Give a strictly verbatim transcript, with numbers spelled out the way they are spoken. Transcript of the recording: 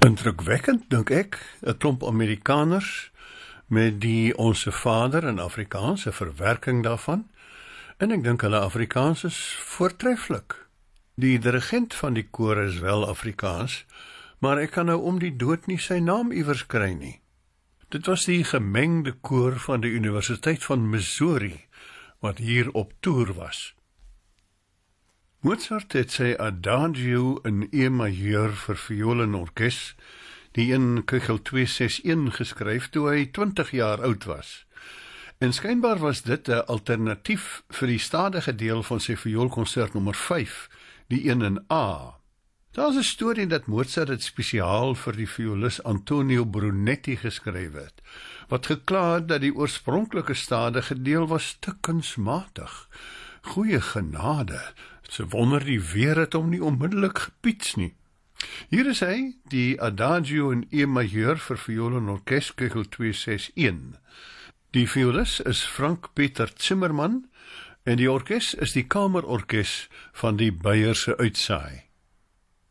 Indrukwekkend, dink ek, 'n klomp Amerikaners met die Onse Vader in Afrikaans, 'n verwerking daarvan, en ek dink hulle Afrikaans is voortreffelik. Die dirigent van die koor is wel Afrikaans, maar ek kan nou om die dood nie sy naam iewers kry nie. Dit was die gemengde koor van die Universiteit van Missouri, wat hier op toer was. Mozart het sy Adagio in E majeur vir viool en orkes, die in Köchel twee ses een geskryf toe hy twintig jaar oud was. En skynbaar was dit 'n alternatief vir die stadige deel van sy vioolkonsert nommer vyf, die een in A. Daar is 'n storie dat Mozart dit spesiaal vir die violis Antonio Brunetti geskryf het, wat gekla het dat die oorspronklike stadige deel was te kunsmatig. Goeie genade, se wonder die weer het hom nie onmiddellik gepiets nie. Hier is hy, die Adagio in E majeur vir viool en orkes, Köchel twee ses een. Die violis is Frank Peter Zimmermann en die orkes is die kamerorkes van die Beierse Uitsaai.